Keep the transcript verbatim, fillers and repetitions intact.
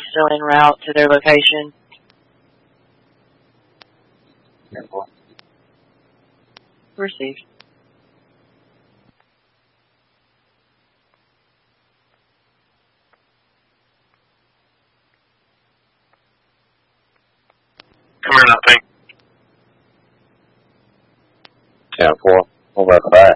still en route to their location. Received. Come here, nothing. ten four. Hold back back.